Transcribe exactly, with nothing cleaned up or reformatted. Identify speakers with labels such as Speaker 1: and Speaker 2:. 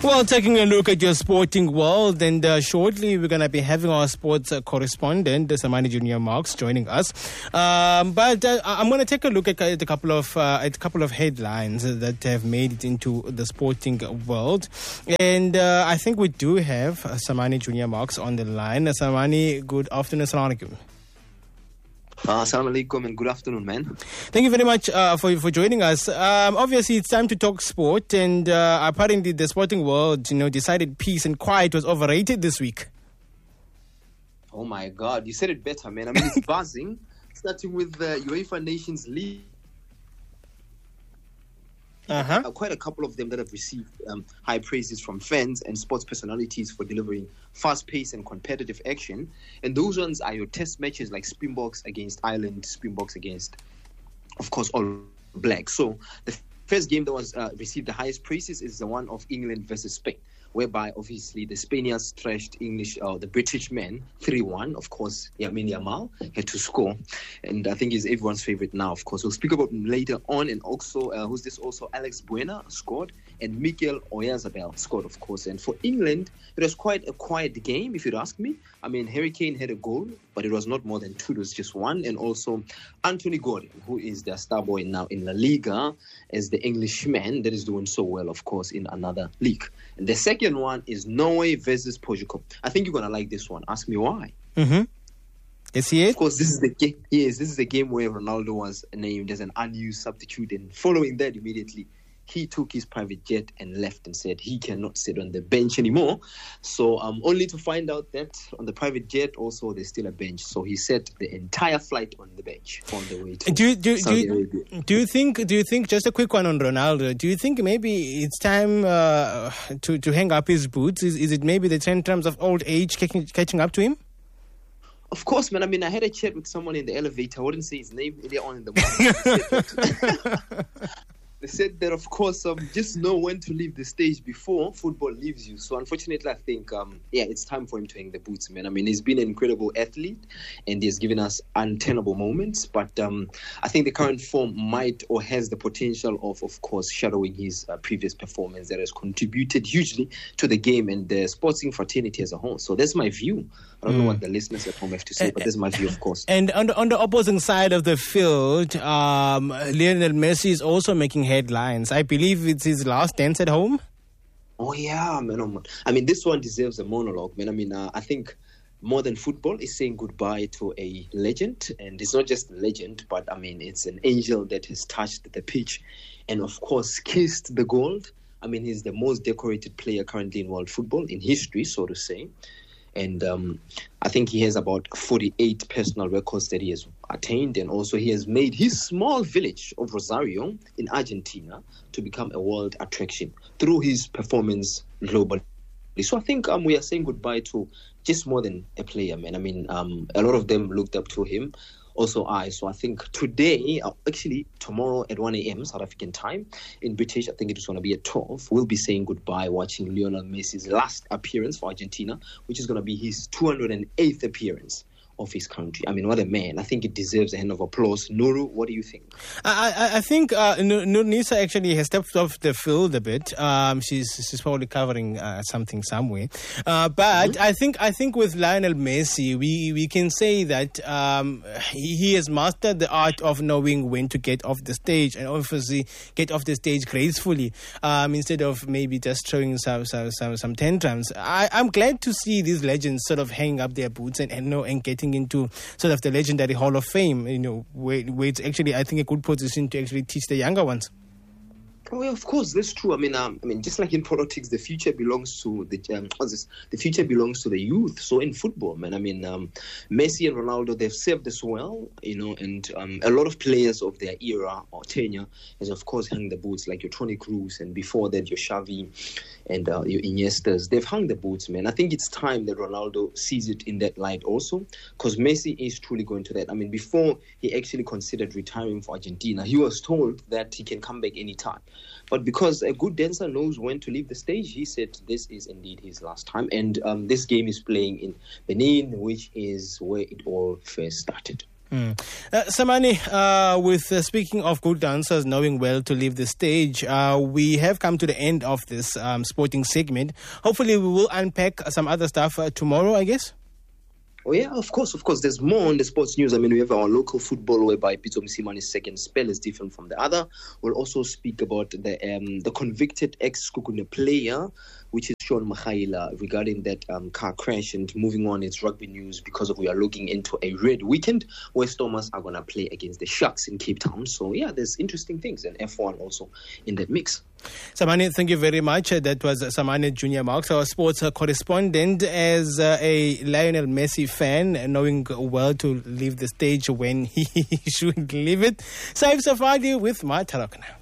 Speaker 1: Well, taking a look at your sporting world, and uh, shortly we're going to be having our sports uh, correspondent, Samani Junior Marks, joining us. Um, but uh, I'm going to take a look at, at a couple of uh, at a couple of headlines that have made it into the sporting world, and uh, I think we do have uh, Samani Junior Marks on the line. Uh, Samani, good afternoon. Assalamu alaikum.
Speaker 2: Uh, Assalamu alaikum and good afternoon, man.
Speaker 1: Thank you very much uh, for for joining us. Um, obviously, it's time to talk sport, and uh, apparently the sporting world, you know, decided peace and quiet was overrated this week.
Speaker 2: Oh my God, you said it better, man. I mean, it's buzzing, starting with the UEFA Nations League.
Speaker 1: Uh-huh.
Speaker 2: Uh, quite a couple of them that have received um, high praises from fans and sports personalities for delivering fast-paced and competitive action. And those ones are your test matches like Springboks against Ireland, Springboks against, of course, All Blacks. So the first game that was uh, received the highest praises is the one of England versus Spain, whereby obviously the Spaniards trashed English, uh, the British men three one. Of course, Lamine Yamal had to score, and I think he's everyone's favorite now. Of course, we'll speak about him later on. And also, uh, who's this? Also, Alex Buena scored, and Miguel Oyarzabal scored, of course. And for England, it was quite a quiet game, if you'd ask me. I mean, Harry Kane had a goal, but it was not more than two. It was just one. And also, Anthony Gordon, who is their star boy now in La Liga, as the Englishman that is doing so well, of course, in another league. And the second one is Norway versus Portugal. I think you're going to like this one. Ask me why.
Speaker 1: Mm-hmm. Is he it?
Speaker 2: Of course, this is the game. Yes, this is the game where Ronaldo was named as an unused substitute. And following that, immediately, he took his private jet and left and said he cannot sit on the bench anymore. So um, only to find out that on the private jet also there's still a bench. So he set the entire flight on the bench on the way to
Speaker 1: do you, do,
Speaker 2: Saudi
Speaker 1: do,
Speaker 2: Arabia.
Speaker 1: Do you think, do you think, just a quick one on Ronaldo, do you think maybe it's time uh, to, to hang up his boots? Is, is it maybe the terms of old age catching, catching up to him?
Speaker 2: Of course, man. I mean, I had a chat with someone in the elevator. I wouldn't say his name earlier on in the morning. They said that, of course, um, just know when to leave the stage before football leaves you. So, unfortunately, I think, um, yeah, it's time for him to hang the boots, man. I mean, he's been an incredible athlete, and he's given us untenable moments. But um, I think the current form might or has the potential of, of course, shadowing his uh, previous performance that has contributed hugely to the game and the sporting fraternity as a whole. So that's my view. I don't mm. know what the listeners at home have to say, uh, but that's my view, of course.
Speaker 1: And on the, on the opposing side of the field, um, Lionel Messi is also making headlines. I believe it's his last dance at home.
Speaker 2: Oh, yeah, man. Oh, man. I mean, this one deserves a monologue, man. I mean, uh, I think more than football is saying goodbye to a legend. And it's not just a legend, but, I mean, it's an angel that has touched the pitch and, of course, kissed the gold. I mean, he's the most decorated player currently in world football, in history, so to say. And um, I think he has about forty-eight personal records that he has attained. And also he has made his small village of Rosario in Argentina to become a world attraction through his performance globally. So I think um, we are saying goodbye to just more than a player, man. I mean, um, a lot of them looked up to him. Also I. So I think today, uh, actually tomorrow at one a.m. South African time, in British, I think it is going to be at twelve, we'll be saying goodbye watching Lionel Messi's last appearance for Argentina, which is going to be his two hundred eighth appearance of his country. I mean, what a man. I think it deserves a hand of applause. Nuru, what do you think?
Speaker 1: I, I, I think uh, Nurnisa actually has stepped off the field a bit. Um, she's she's probably covering uh, something somewhere. Uh, but mm-hmm. I think I think with Lionel Messi, we, we can say that um, he, he has mastered the art of knowing when to get off the stage, and obviously get off the stage gracefully, um, instead of maybe just showing some some some, some tantrums. I, I'm glad to see these legends sort of hang up their boots and and, know, and getting into sort of the legendary Hall of Fame, you know, where, where it's actually, I think, a good position to actually teach the younger ones.
Speaker 2: Oh, yeah, of course, that's true. I mean, um, I mean, just like in politics, the future belongs to the um, what's this? The future belongs to the youth. So in football, man, I mean, um, Messi and Ronaldo, they've served us well, you know, and um, a lot of players of their era or tenure has, of course, hung the boots, like your Toni Kroos, and before that, your Xavi and uh, your Iniestas. They've hung the boots, man. I think it's time that Ronaldo sees it in that light also, because Messi is truly going to that. I mean, before he actually considered retiring for Argentina, he was told that he can come back anytime. But because a good dancer knows when to leave the stage, he said this is indeed his last time. And um, this game is playing in Benin, which is where it all first started.
Speaker 1: Mm. Uh, Samani, uh, with uh, speaking of good dancers knowing well to leave the stage, uh, we have come to the end of this um, sporting segment. Hopefully we will unpack some other stuff uh, tomorrow, I guess.
Speaker 2: Oh, yeah, of course, of course. There's more on the sports news. I mean, we have our local football whereby Pitso Msimani's second spell is different from the other. We'll also speak about the um, the convicted ex-Kukune player, which is Sean Makhaila, regarding that um, car crash. And moving on, it's rugby news because of we are looking into a red weekend where Stormers are going to play against the Sharks in Cape Town. So, yeah, there's interesting things. And F one also in that mix.
Speaker 1: Samani, thank you very much. Uh, that was Samani Junior Marks, our sports uh, correspondent. As uh, a Lionel Messi fan, uh, knowing well to leave the stage when he should leave it. Saif Safadi with Matarakna.